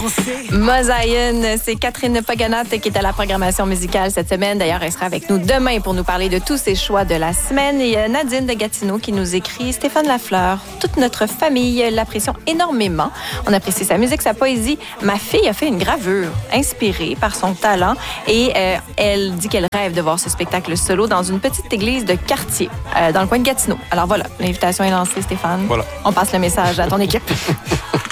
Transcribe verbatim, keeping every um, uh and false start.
Mosaïen, c'est Catherine Paganat qui est à la programmation musicale cette semaine. D'ailleurs, elle sera avec nous demain pour nous parler de tous ses choix de la semaine. Et Nadine de Gatineau qui nous écrit: Stéphane Lafleur, toute notre famille l'apprécie énormément. On apprécie sa musique, sa poésie. Ma fille a fait une gravure inspirée par son talent et euh, elle dit qu'elle rêve de voir ce spectacle solo dans une petite église de quartier euh, dans le coin de Gatineau. Alors voilà, l'invitation est lancée, Stéphane. Voilà. On passe le message à ton équipe.